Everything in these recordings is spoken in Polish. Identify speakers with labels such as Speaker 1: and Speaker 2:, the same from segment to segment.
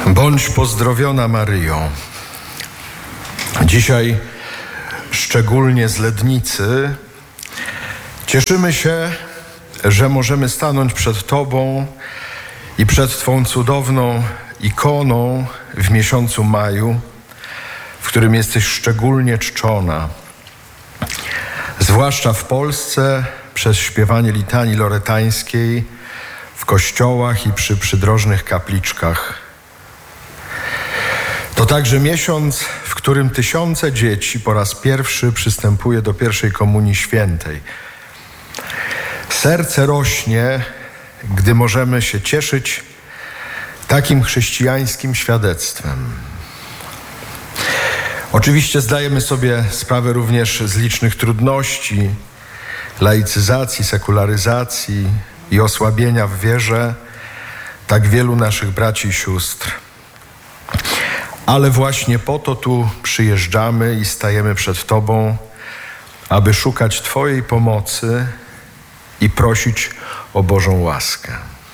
Speaker 1: Bądź pozdrowiona, Maryjo. Dzisiaj, szczególnie z Lednicy, cieszymy się, że możemy stanąć przed Tobą i przed Twą cudowną ikoną w miesiącu maju, w którym jesteś szczególnie czczona. Zwłaszcza w Polsce przez śpiewanie litanii loretańskiej w kościołach i przy przydrożnych kapliczkach. To także miesiąc, w którym tysiące dzieci po raz pierwszy przystępuje do pierwszej komunii świętej. Serce rośnie, gdy możemy się cieszyć takim chrześcijańskim świadectwem. Oczywiście zdajemy sobie sprawę również z licznych trudności, laicyzacji, sekularyzacji i osłabienia w wierze tak wielu naszych braci i sióstr. Ale właśnie po to tu przyjeżdżamy i stajemy przed Tobą, aby szukać Twojej pomocy i prosić o Bożą łaskę.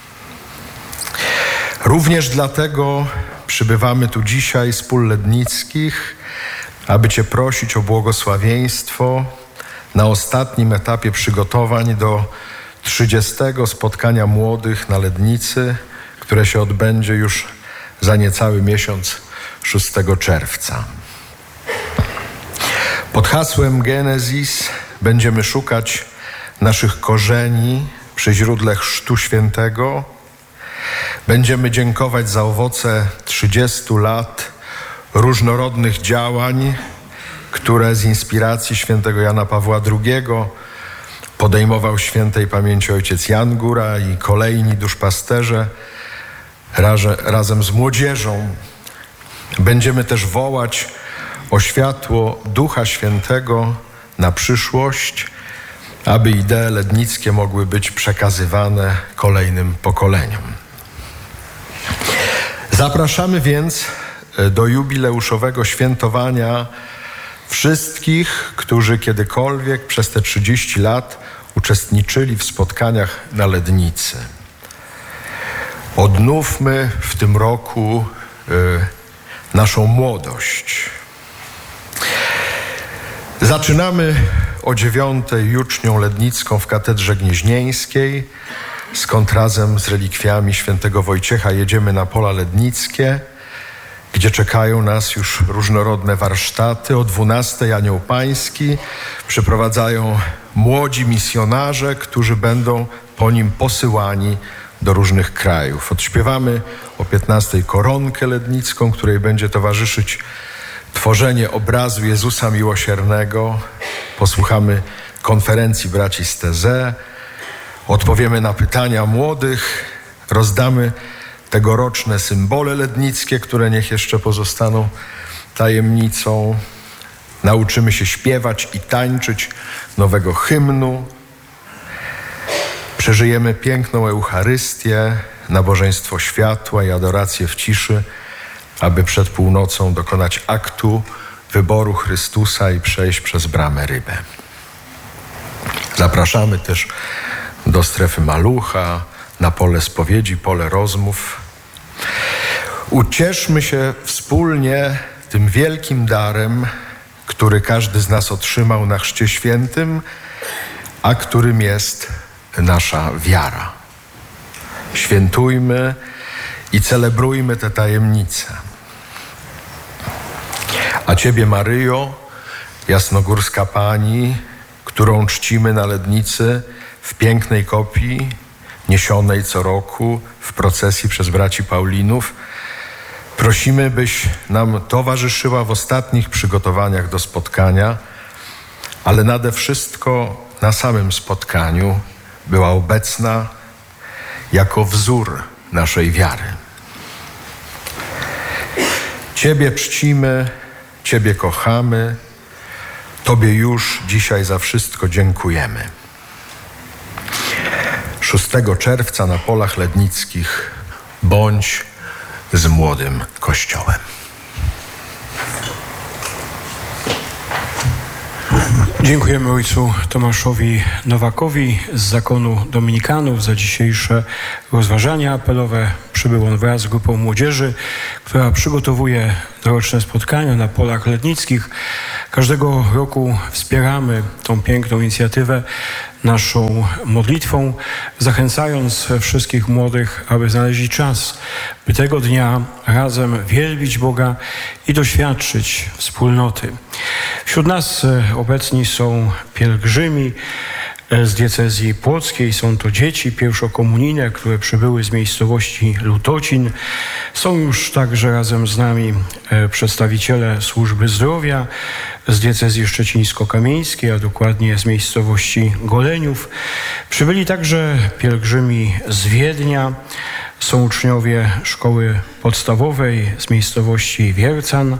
Speaker 1: Również dlatego przybywamy tu dzisiaj z pól lednickich, aby Cię prosić o błogosławieństwo na ostatnim etapie przygotowań do 30. spotkania młodych na Lednicy, które się odbędzie już za niecały miesiąc 6 czerwca. Pod hasłem Genesis będziemy szukać naszych korzeni przy źródle Chrztu Świętego. Będziemy dziękować za owoce 30 lat różnorodnych działań, które z inspiracji świętego Jana Pawła II podejmował świętej pamięci ojciec Jan Góra i kolejni duszpasterze razem z młodzieżą. Będziemy też wołać o światło Ducha Świętego na przyszłość, aby idee lednickie mogły być przekazywane kolejnym pokoleniom. Zapraszamy więc do jubileuszowego świętowania wszystkich, którzy kiedykolwiek przez te 30 lat uczestniczyli w spotkaniach na Lednicy. Odnówmy w tym roku naszą młodość. Zaczynamy o 9:00 jucznią lednicką w katedrze gnieźnieńskiej. Skąd razem z relikwiami świętego Wojciecha jedziemy na pola lednickie, gdzie czekają nas już różnorodne warsztaty. O 12:00 Anioł Pański przyprowadzają młodzi misjonarze, którzy będą po nim posyłani do różnych krajów. Odśpiewamy o 15:00 koronkę lednicką, której będzie towarzyszyć tworzenie obrazu Jezusa Miłosiernego. Posłuchamy konferencji braci z Teze, odpowiemy na pytania młodych, rozdamy tegoroczne symbole lednickie, które niech jeszcze pozostaną tajemnicą. Nauczymy się śpiewać i tańczyć nowego hymnu. Przeżyjemy piękną Eucharystię, nabożeństwo światła i adorację w ciszy, aby przed północą dokonać aktu wyboru Chrystusa i przejść przez bramę Rybę. Zapraszamy też do strefy Malucha, na pole spowiedzi, pole rozmów. Ucieszmy się wspólnie tym wielkim darem, który każdy z nas otrzymał na Chrzcie Świętym, a którym jest nasza wiara. Świętujmy i celebrujmy te tajemnice. A Ciebie, Maryjo, jasnogórska Pani, którą czcimy na Lednicy w pięknej kopii, niesionej co roku w procesji przez braci Paulinów, prosimy, byś nam towarzyszyła w ostatnich przygotowaniach do spotkania, ale nade wszystko na samym spotkaniu była obecna jako wzór naszej wiary. Ciebie czcimy, Ciebie kochamy, Tobie już dzisiaj za wszystko dziękujemy. 6 czerwca na polach lednickich bądź z młodym Kościołem.
Speaker 2: Dziękujemy ojcu Tomaszowi Nowakowi z zakonu Dominikanów za dzisiejsze rozważania apelowe. przybył on wraz z grupą młodzieży, która przygotowuje doroczne spotkania na polach letnickich. Każdego roku wspieramy tą piękną inicjatywę naszą modlitwą, zachęcając wszystkich młodych, aby znaleźli czas, by tego dnia razem wielbić Boga i doświadczyć wspólnoty. Wśród nas obecni są pielgrzymi z diecezji płockiej. Są to dzieci pierwszokomunijne, które przybyły z miejscowości Lutocin. Są już także razem z nami przedstawiciele służby zdrowia z diecezji szczecińsko-kamieńskiej, a dokładnie z miejscowości Goleniów. Przybyli także pielgrzymi z Wiednia. Są uczniowie szkoły podstawowej z miejscowości Wiercan,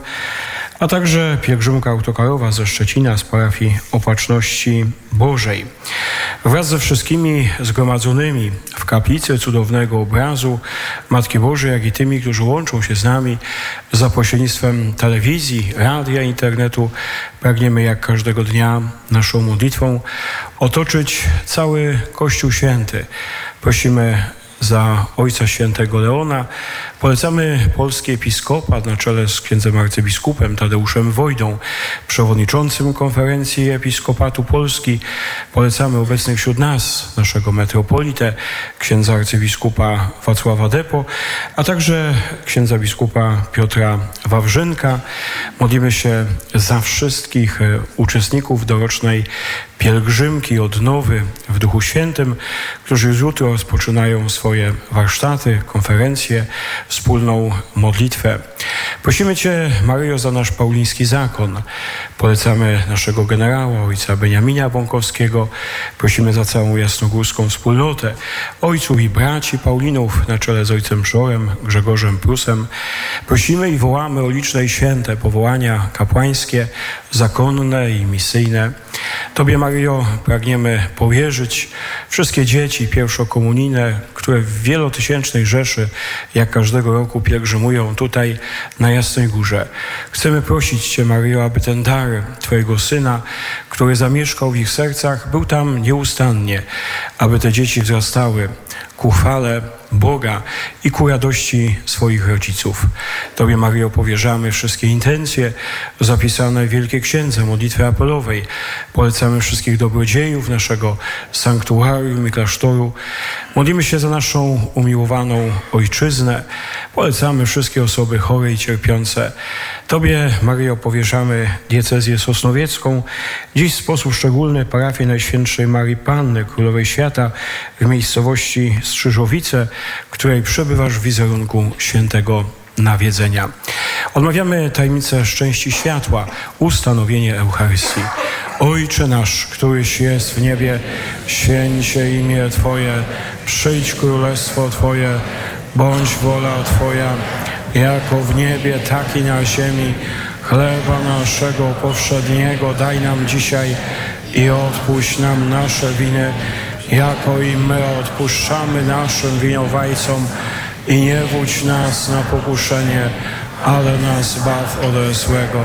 Speaker 2: a także pielgrzymka autokarowa ze Szczecina z parafii Opatrzności Bożej. Wraz ze wszystkimi zgromadzonymi w kaplicy cudownego obrazu Matki Bożej, jak i tymi, którzy łączą się z nami za pośrednictwem telewizji, radia, internetu, pragniemy jak każdego dnia naszą modlitwą otoczyć cały Kościół Święty. Prosimy za Ojca Świętego Leona. Polecamy polski episkopat na czele z księdzem arcybiskupem Tadeuszem Wojdą, przewodniczącym Konferencji Episkopatu Polski. Polecamy obecnych wśród nas naszego metropolitę, księdza arcybiskupa Wacława Depo, a także księdza biskupa Piotra Wawrzynka. Modlimy się za wszystkich uczestników dorocznej pielgrzymki odnowy w Duchu Świętym, którzy już jutro rozpoczynają swoje warsztaty, konferencje, wspólną modlitwę. Prosimy Cię, Maryjo, za nasz pauliński zakon. Polecamy naszego generała, ojca Beniamina Bąkowskiego. Prosimy za całą jasnogórską wspólnotę, ojców i braci Paulinów na czele z ojcem Przorem, Grzegorzem Prusem. Prosimy i wołamy o liczne i święte powołania kapłańskie, zakonne i misyjne. Tobie, Maryjo, pragniemy powierzyć wszystkie dzieci pierwszokomunijne, które w wielotysięcznej rzeszy, jak każdego roku, pielgrzymują tutaj na Jasnej Górze. Chcemy prosić Cię, Maryjo, aby ten dar Twojego Syna, który zamieszkał w ich sercach, był tam nieustannie, aby te dzieci wzrastały ku chwale Boga i ku radości swoich rodziców. Tobie, Maryjo, powierzamy wszystkie intencje zapisane w Wielkiej Księdze Modlitwy Apelowej. Polecamy wszystkich dobrodziejów naszego sanktuarium i klasztoru. Modlimy się za naszą umiłowaną Ojczyznę. Polecamy wszystkie osoby chore i cierpiące. Tobie, Maryjo, powierzamy diecezję sosnowiecką. Dziś w sposób szczególny parafię Najświętszej Marii Panny, Królowej Świata w miejscowości Strzyżowice, w której przebywasz w wizerunku świętego nawiedzenia. Odmawiamy tajemnicę szczęści światła, ustanowienie Eucharystii. Ojcze nasz, któryś jest w niebie, święć się imię Twoje, przyjdź królestwo Twoje, bądź wola Twoja, jako w niebie, tak i na ziemi. Chleba naszego powszedniego daj nam dzisiaj i odpuść nam nasze winy, jako i my odpuszczamy naszym winowajcom, i nie wódź nas na pokuszenie, ale nas zbaw ode złego.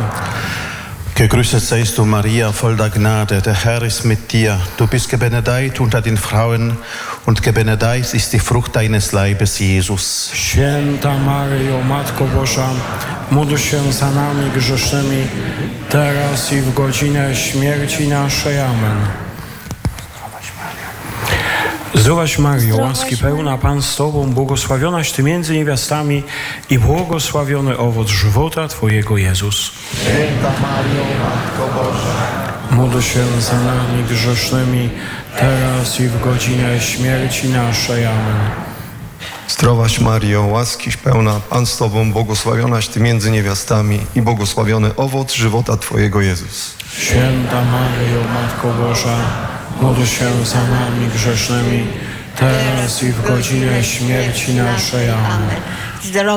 Speaker 3: Gegrüßet seist du, Maria, voll der Gnade, der Herr ist mit dir. Du bist gebenedeit unter den Frauen und gebenedeit ist die Frucht deines Leibes, Jesus.
Speaker 2: Święta Maryjo, Matko Boża, módl się za nami grzesznymi, teraz i w godzinę śmierci naszej. Amen. Zdrowaś Maryjo, łaski pełna, Pan z Tobą, błogosławionaś Ty między niewiastami i błogosławiony owoc żywota Twojego, Jezus.
Speaker 4: Święta Maryjo, Matko Boża,
Speaker 2: módl się za nami grzesznymi, teraz i w godzinę śmierci naszej. Amen.
Speaker 5: Zdrowaś Maryjo, łaskiś pełna, Pan z Tobą, błogosławionaś Ty między niewiastami i błogosławiony owoc żywota Twojego, Jezus.
Speaker 2: Święta Maryjo, Matko Boża, módl się za nami grzesznymi, teraz i w godzinę śmierci naszej. Amen.